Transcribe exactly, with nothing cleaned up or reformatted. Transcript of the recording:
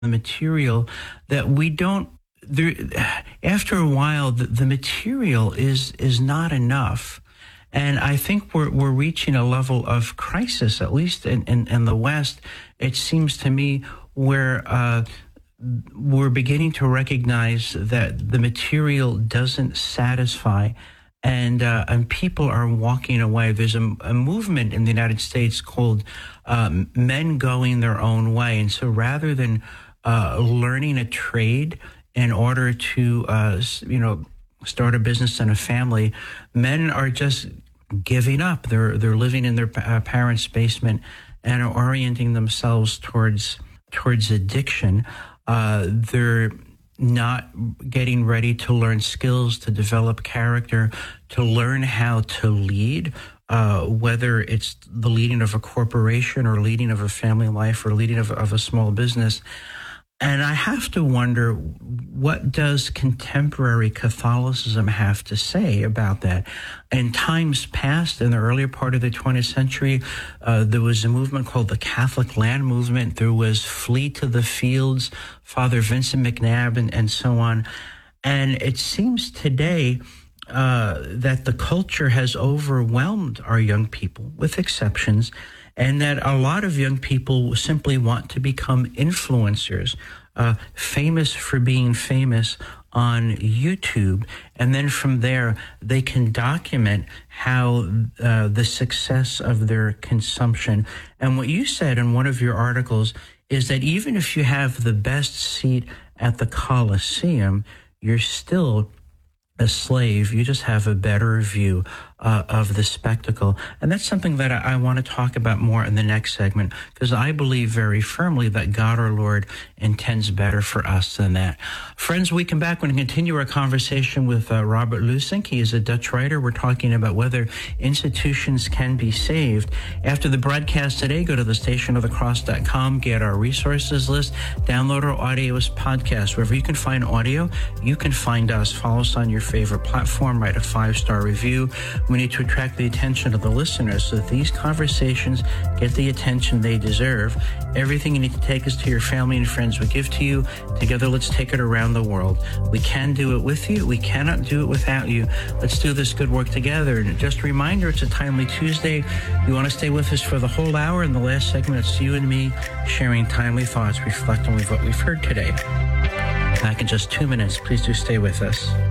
the material that we don't there after a while the, the material is is not enough. And I think we're we're reaching a level of crisis, at least in, in, in the West, it seems to me, where uh, we're beginning to recognize that the material doesn't satisfy, and uh, and people are walking away. There's a, a movement in the United States called um, Men Going Their Own Way. And so rather than uh, learning a trade in order to, uh, you know, start a business and a family, men are just giving up. They're they're living in their uh, parents' basement and are orienting themselves towards towards addiction. Uh, they're not getting ready to learn skills, to develop character, to learn how to lead, uh, whether it's the leading of a corporation or leading of a family life or leading of, of a small business. And I have to wonder, what does contemporary Catholicism have to say about that? In times past, in the earlier part of the twentieth century, uh, there was a movement called the Catholic Land Movement. There was Flee to the Fields, Father Vincent McNabb, and, and so on. And it seems today uh, that the culture has overwhelmed our young people, with exceptions, and that a lot of young people simply want to become influencers, uh, famous for being famous on YouTube. And then from there, they can document how uh, the success of their consumption. And what you said in one of your articles is that even if you have the best seat at the Colosseum, you're still a slave. You just have a better view uh, of the spectacle. And that's something that I, I want to talk about more in the next segment, because I believe very firmly that God our Lord intends better for us than that. Friends, we come back. We're going to continue our conversation with uh, Robert Lusink. He is a Dutch writer. We're talking about whether institutions can be saved. After the broadcast today, go to the station of the cross dot com, get our resources list, download our audio as podcast. Wherever you can find audio, you can find us. Follow us on your favorite platform, write a five-star review. We need to attract the attention of the listeners so that these conversations get the attention they deserve. Everything you need to take is to your family and friends we give to you. Together, let's take it around the world. We can do it with you. We cannot do it without you. Let's do this good work together. And just a reminder, it's a Timely Tuesday. You want to stay with us for the whole hour. In the last segment, it's you and me sharing timely thoughts, reflecting on what we've heard today. Back in just two minutes. Please do stay with us.